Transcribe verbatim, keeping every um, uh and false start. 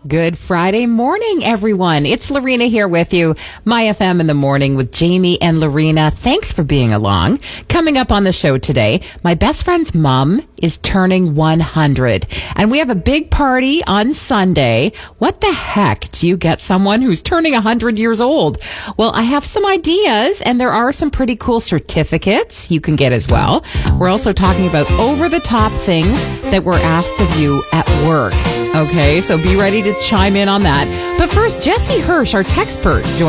Good Friday morning, everyone. It's Lorena here with you. My F M in the morning with Jamie and Lorena. Thanks for being along. Coming up on the show today, my best friend's mom is turning one hundred. And we have a big party on Sunday. What the heck do you get someone who's turning one hundred years old? Well, I have some ideas, and there are some pretty cool certificates you can get as well. We're also talking about over-the-top things that were asked of you at work. Okay, so be ready to chime in on that. But first, Jesse Hirsch, our textpert, joins